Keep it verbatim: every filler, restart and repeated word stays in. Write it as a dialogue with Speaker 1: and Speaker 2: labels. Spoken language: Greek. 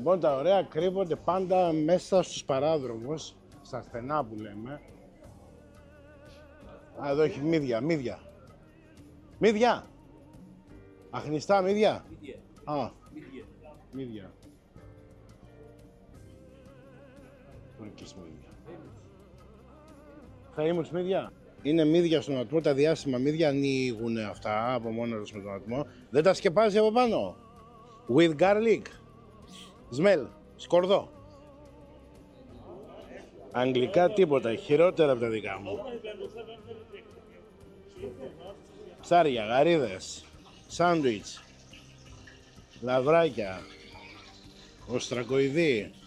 Speaker 1: Λοιπόν, τα ωραία κρύβονται πάντα μέσα στους παράδρομους, στα στενά που λέμε. Α, εδώ έχει μύδια, μύδια. Μύδια! Αχνιστά μύδια.
Speaker 2: Μύδια.
Speaker 1: Α,
Speaker 2: Μύδια.
Speaker 1: μύδια. Ορκής μύδια. Famous μύδια. Είναι μύδια στον ατμό, τα διάσημα μύδια ανοίγουν αυτά από μόνα τους με τον ατμό. Δεν τα σκεπάζει από πάνω. With garlic. Smell. Σκορδό. Αγγλικά τίποτα, χειρότερα από τα δικά μου. Ψάρια, γαρίδες, σάντουιτς, λαβράκια, οστρακοειδή.